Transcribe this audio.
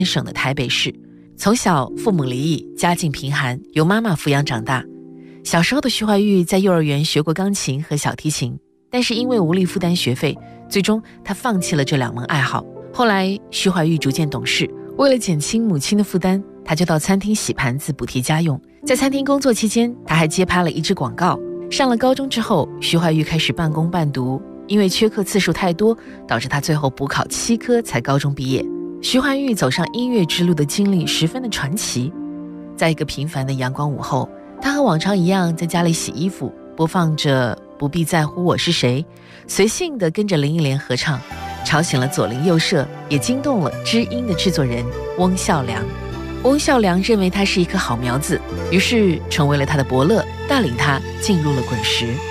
省的台北市。从小父母离异，家境贫寒，由妈妈抚养长大。小时候的徐怀钰在幼儿园学过钢琴和小提琴，但是因为无力负担学费，最终他放弃了这2门爱好。后来徐怀钰逐渐懂事，为了减轻母亲的负担，他就到餐厅洗盘子补贴家用。在餐厅工作期间，他还接拍了一支广告。上了高中之后，徐怀钰开始半工半读，因为缺课次数太多，导致他最后补考7科才高中毕业。徐怀钰走上音乐之路的经历十分的传奇。在一个平凡的阳光午后，他和往常一样在家里洗衣服，播放着不必在乎我是谁，随性地跟着林忆莲合唱，吵醒了左邻右舍，也惊动了知音的制作人翁孝良。翁孝良认为他是一颗好苗子，于是成为了他的伯乐，带领他进入了滚石。